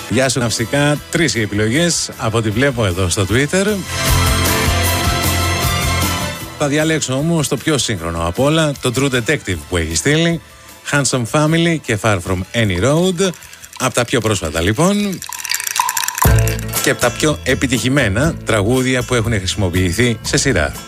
Γεια σου, ναυσικά. 3 οι επιλογές από ό,τι βλέπω εδώ στο Twitter. Θα διαλέξω όμως το πιο σύγχρονο από όλα, το True Detective που έχει στείλει. Handsome Family και Far From Any Road. Από τα πιο πρόσφατα λοιπόν. Και από τα πιο επιτυχημένα τραγούδια που έχουν χρησιμοποιηθεί σε σειρά.